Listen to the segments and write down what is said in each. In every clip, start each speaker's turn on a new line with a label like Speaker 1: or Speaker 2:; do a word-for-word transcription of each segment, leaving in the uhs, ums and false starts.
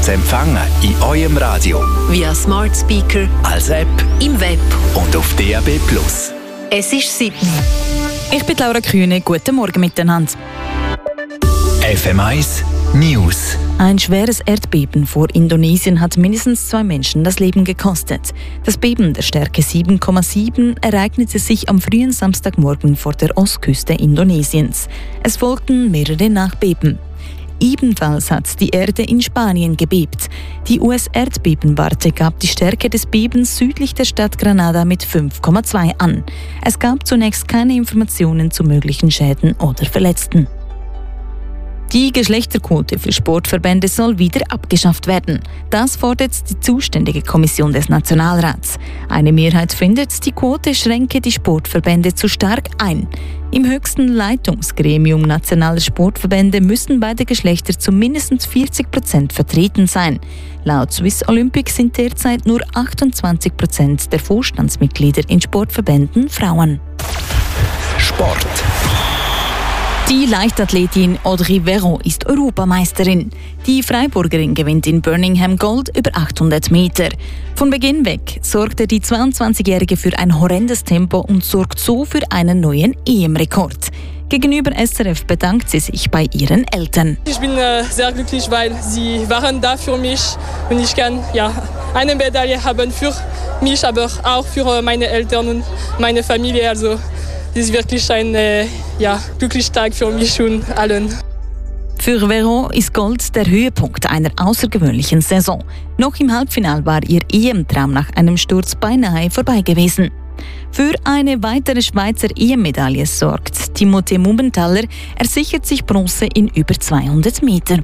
Speaker 1: zu empfangen in eurem Radio.
Speaker 2: Via Smart Speaker,
Speaker 1: Als App
Speaker 2: im Web.
Speaker 1: und auf D A B Plus.
Speaker 2: Es ist sieben.
Speaker 3: Ich bin Laura Kühne. Guten Morgen miteinander.
Speaker 1: F M eins News.
Speaker 3: Ein schweres Erdbeben vor Indonesien hat mindestens zwei Menschen das Leben gekostet. Das Beben der Stärke sieben Komma sieben ereignete sich am frühen Samstagmorgen vor der Ostküste Indonesiens. Es folgten mehrere Nachbeben. Ebenfalls hat die Erde in Spanien gebebt. Die U S-Erdbebenwarte gab die Stärke des Bebens südlich der Stadt Granada mit fünf Komma zwei an. Es gab zunächst keine Informationen zu möglichen Schäden oder Verletzten. Die Geschlechterquote für Sportverbände soll wieder abgeschafft werden. Das fordert die zuständige Kommission des Nationalrats. Eine Mehrheit findet, die Quote schränke die Sportverbände zu stark ein. Im höchsten Leitungsgremium nationaler Sportverbände müssen beide Geschlechter zu mindestens vierzig Prozent vertreten sein. Laut Swiss Olympic sind derzeit nur achtundzwanzig Prozent der Vorstandsmitglieder in Sportverbänden Frauen.
Speaker 1: Sport.
Speaker 3: Die Leichtathletin Audrey Veron ist Europameisterin. Die Freiburgerin gewinnt in Birmingham Gold über achthundert Meter. Von Beginn weg sorgte die zweiundzwanzigjährige für ein horrendes Tempo und sorgt so für einen neuen E M-Rekord. Gegenüber S R F bedankt sie sich bei ihren Eltern.
Speaker 4: Ich bin äh, sehr glücklich, weil sie waren da für mich und ich kann ja, eine Medaille haben für mich, aber auch für meine Eltern und meine Familie. Also es ist wirklich ein äh, ja, glücklicher Tag für mich und allen.
Speaker 3: Für Veron ist Gold der Höhepunkt einer außergewöhnlichen Saison. Noch im Halbfinale war ihr E M-Traum nach einem Sturz beinahe vorbei gewesen. Für eine weitere Schweizer E M-Medaille sorgt Timothée Mumenthaler. Er sichert sich Bronze in über zweihundert Meter.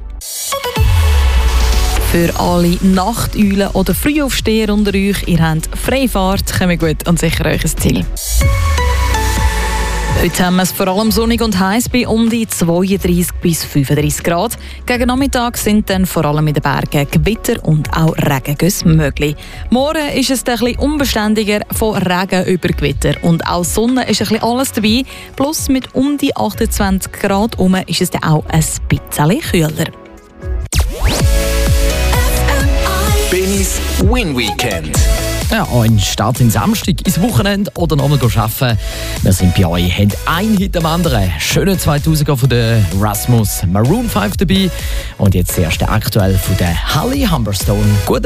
Speaker 3: Für alle Nachteulen oder Frühaufsteher unter euch, ihr habt freie Fahrt, kommt gut und sicher euch ein Ziel. Heute haben wir es vor allem sonnig und heiß bei um die zweiunddreißig bis fünfunddreißig Grad. Gegen Nachmittag sind dann vor allem in den Bergen Gewitter und auch Regengüsse möglich. Morgen ist es ein bisschen unbeständiger, von Regen über Gewitter. Und auch Sonne ist ein bisschen alles dabei. Plus mit um die achtundzwanzig Grad herum ist es dann auch ein bisschen kühler.
Speaker 1: Benis Win Weekend.
Speaker 5: Ja, ein Start in Samstag, ins Wochenende oder nochmal arbeiten. Wir sind bei euch, haben ein Hit am anderen. Schöne zweitausender von der Rasmus Maroon fünf dabei. Und jetzt der erste aktuell von der Holly Humberstone. Gut